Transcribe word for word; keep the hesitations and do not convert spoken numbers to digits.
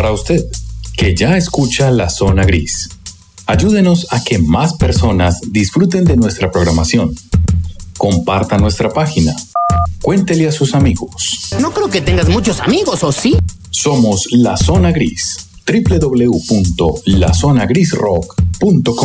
para usted, que ya escucha La Zona Gris. Ayúdenos a que más personas disfruten de nuestra programación. Comparta nuestra página. Cuéntele a sus amigos. No creo que tengas muchos amigos, ¿o sí? Somos La Zona Gris. doble u doble u doble u punto la zona gris rock punto com